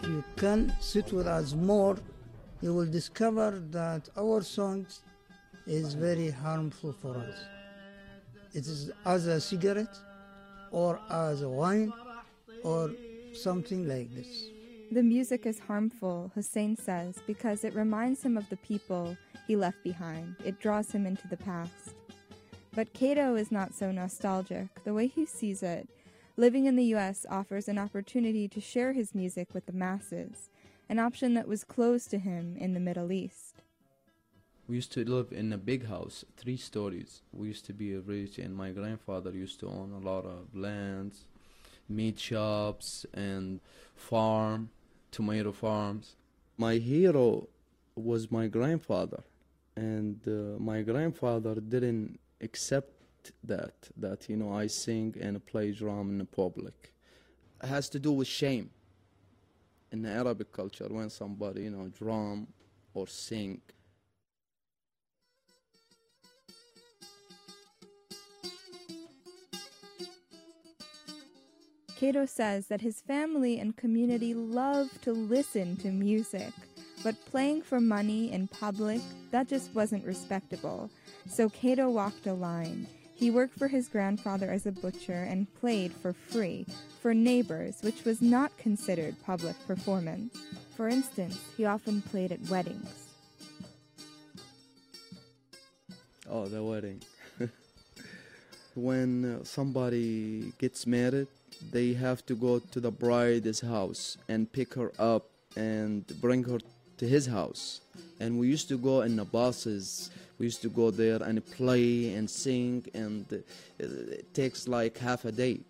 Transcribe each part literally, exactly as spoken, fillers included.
you can sit with us more, you will discover that our songs is very harmful for us. It is as a cigarette or as a wine or something like this. The music is harmful, Hussein says, because it reminds him of the people he left behind. It draws him into the past. But Kato is not so nostalgic. The way he sees it, living in the U S offers an opportunity to share his music with the masses, an option that was closed to him in the Middle East. We used to live in a big house, three stories. We used to be rich, and my grandfather used to own a lot of lands, meat shops, and farm, tomato farms. My hero was my grandfather, and uh, my grandfather didn't accept that, that, you know, I sing and play drum in the public. It has to do with shame. In the Arabic culture, when somebody, you know, drum or sing, Kato says that his family and community love to listen to music, but playing for money in public, that just wasn't respectable. So Kato walked a line. He worked for his grandfather as a butcher and played for free, for neighbors, which was not considered public performance. For instance, he often played at weddings. Oh, the wedding. When uh, somebody gets married, they have to go to the bride's house and pick her up and bring her to his house. And we used to go in the buses. We used to go there and play and sing, and uh, it takes like half a day.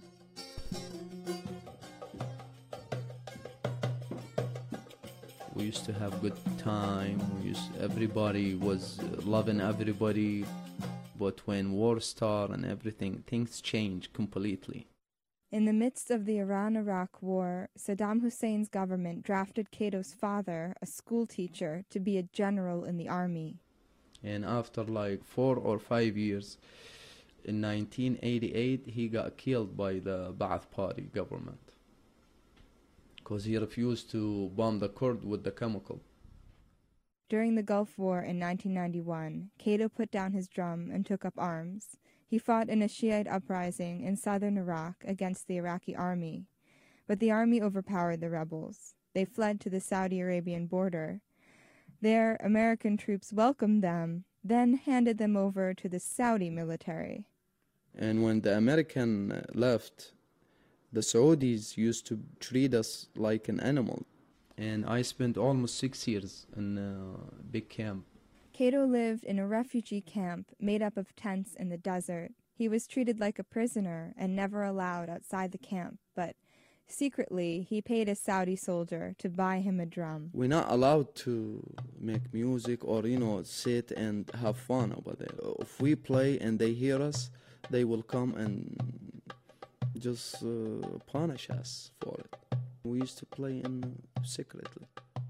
We used to have good time. We used, everybody was loving everybody. But when war started and everything, things changed completely. In the midst of the Iran-Iraq war, Saddam Hussein's government drafted Kato's father, a school teacher, to be a general in the army. And after like four or five years, in nineteen eighty-eight, he got killed by the Ba'ath Party government because he refused to bomb the Kurd with the chemical. During the Gulf War in nineteen ninety-one, Kato put down his drum and took up arms. He fought in a Shiite uprising in southern Iraq against the Iraqi army. But the army overpowered the rebels. They fled to the Saudi Arabian border. There, American troops welcomed them, then handed them over to the Saudi military. And when the American left, the Saudis used to treat us like an animal. And I spent almost six years in a big camp. Kato lived in a refugee camp made up of tents in the desert. He was treated like a prisoner and never allowed outside the camp, but secretly he paid a Saudi soldier to buy him a drum. We're not allowed to make music or, you know, sit and have fun over there. If we play and they hear us, they will come and just uh, punish us for it. We used to play in secretly.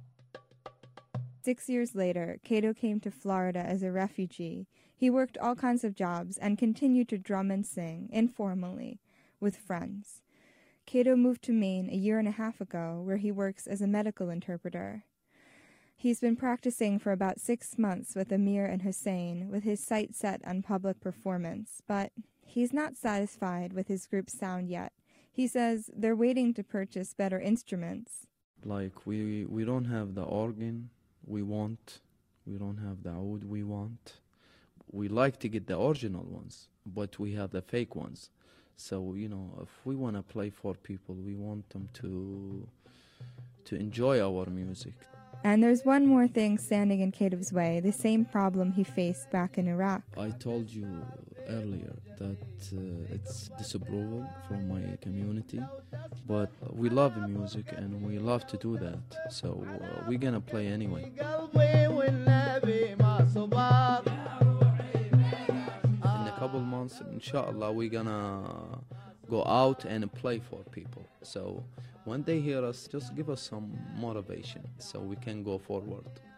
Six years later, Kato came to Florida as a refugee. He worked all kinds of jobs and continued to drum and sing, informally, with friends. Kato moved to Maine a year and a half ago, where he works as a medical interpreter. He's been practicing for about six months with Amir and Hussein, with his sights set on public performance, but he's not satisfied with his group's sound yet. He says they're waiting to purchase better instruments. Like, we, we don't have the organ we want. We don't have the oud we want. We like to get the original ones, but we have the fake ones. So, you know, if we want to play for people, we want them to to enjoy our music. And there's one more thing standing in Kato's way, the same problem he faced back in Iraq. I told you earlier that uh, it's disapproval from my community, but we love music and we love to do that, so uh, we're gonna play anyway. In a couple months, inshallah, we're gonna go out and play for people. So when they hear us, just give us some motivation so we can go forward.